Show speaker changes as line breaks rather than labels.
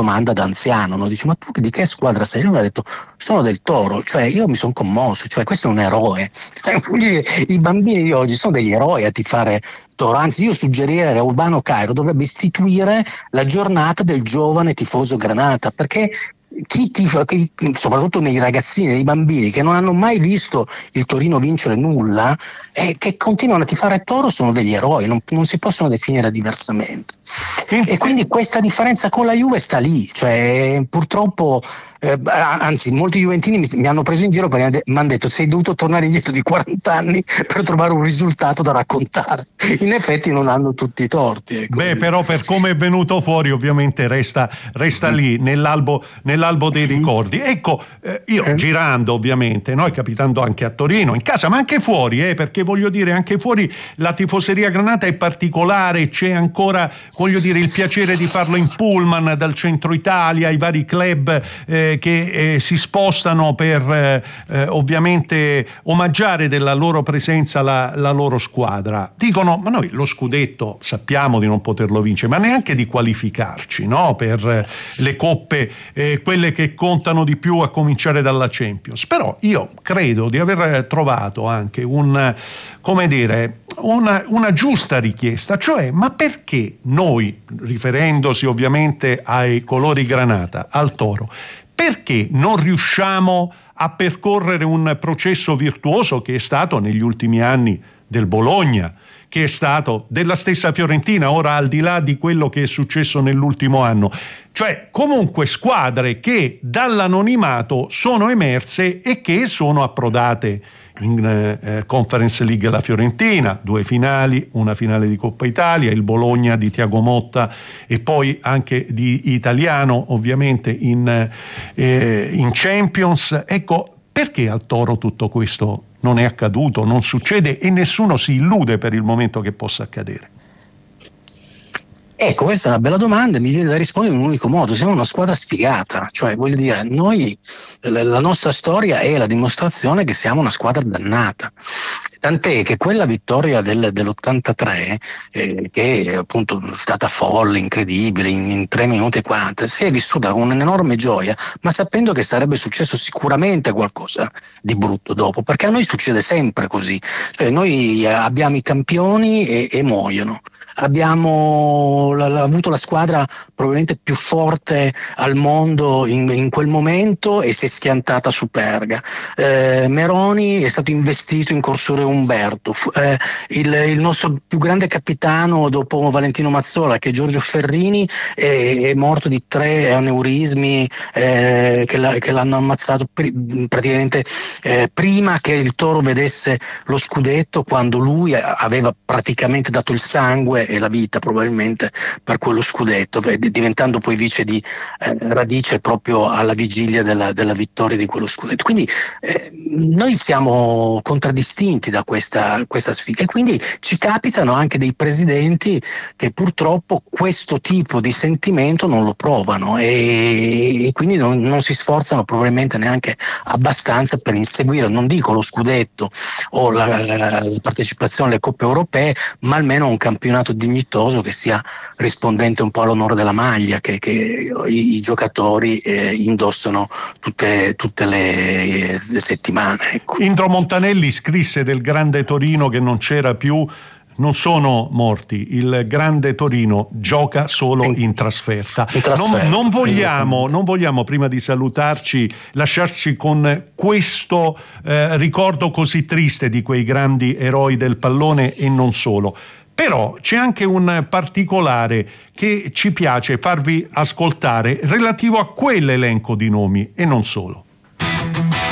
domanda da anziano, no? Dice: ma tu di che squadra sei? Lui mi ha detto: sono del Toro. Cioè io mi sono commosso, cioè questo è un eroe. Quindi i bambini di oggi sono degli eroi a tifare Toro. Anzi, io suggerirei a Urbano Cairo dovrebbe istituire la giornata del giovane tifoso granata, perché chi tifa, soprattutto nei ragazzini, nei bambini che non hanno mai visto il Torino vincere nulla e che continuano a tifare Toro, sono degli eroi, non si possono definire diversamente. E quindi questa differenza con la Juve sta lì, cioè purtroppo anzi molti juventini mi hanno preso in giro perché mi hanno detto: sei dovuto tornare indietro di 40 anni per trovare un risultato da raccontare. In effetti non hanno tutti i torti, ecco.
Beh, però per come è venuto fuori ovviamente resta lì nell'albo dei ricordi. Ecco, io girando ovviamente, noi capitando anche a Torino, in casa ma anche fuori, perché voglio dire anche fuori la tifoseria granata è particolare, c'è ancora, voglio dire, il piacere di farlo in pullman dal centro Italia, i vari club che si spostano per ovviamente omaggiare della loro presenza la loro squadra. Dicono: ma noi lo scudetto sappiamo di non poterlo vincere, ma neanche di qualificarci, no? Per le coppe, quelle che contano di più, a cominciare dalla Champions. Però io credo di aver trovato anche una giusta richiesta, cioè: ma perché noi, riferendosi ovviamente ai colori granata, al Toro, perché non riusciamo a percorrere un processo virtuoso che è stato negli ultimi anni del Bologna, che è stato della stessa Fiorentina, ora al di là di quello che è successo nell'ultimo anno, cioè comunque squadre che dall'anonimato sono emerse e che sono approdate in Conference League. La Fiorentina, 2 finali, una finale di Coppa Italia, il Bologna di Thiago Motta e poi anche di Italiano ovviamente in Champions. Ecco, perché al Toro tutto questo non è accaduto, non succede e nessuno si illude per il momento che possa accadere?
Ecco, questa è una bella domanda e mi viene da rispondere in un unico modo: siamo una squadra sfigata, cioè voglio dire, noi, la nostra storia è la dimostrazione che siamo una squadra dannata, tant'è che quella vittoria dell'83 che è appunto stata folle, incredibile, in 3 minuti e 40, si è vissuta con un'enorme gioia, ma sapendo che sarebbe successo sicuramente qualcosa di brutto dopo, perché a noi succede sempre così, cioè noi abbiamo i campioni e muoiono. Abbiamo avuto la squadra probabilmente più forte al mondo in quel momento e si è schiantata su Perga. Meroni è stato investito in Corsuore Umberto. Il nostro più grande capitano dopo Valentino Mazzola, che è Giorgio Ferrini, è morto di 3 aneurismi che l'hanno ammazzato praticamente prima che il Toro vedesse lo scudetto, quando lui aveva praticamente dato il sangue e la vita probabilmente per quello scudetto, diventando poi vice di Radice proprio alla vigilia della vittoria di quello scudetto. Quindi noi siamo contraddistinti da questa sfida e quindi ci capitano anche dei presidenti che purtroppo questo tipo di sentimento non lo provano e quindi non si sforzano probabilmente neanche abbastanza per inseguire, non dico lo scudetto o la partecipazione alle coppe europee, ma almeno un campionato dignitoso che sia rispondente un po' all'onore della maglia che i giocatori indossano tutte le settimane, ecco.
Indro Montanelli scrisse del grande Torino che non c'era più: non sono morti, il grande Torino gioca solo in trasferta. Non vogliamo, prima di salutarci, lasciarci con questo ricordo così triste di quei grandi eroi del pallone e non solo. Però c'è anche un particolare che ci piace farvi ascoltare relativo a quell'elenco di nomi e non solo.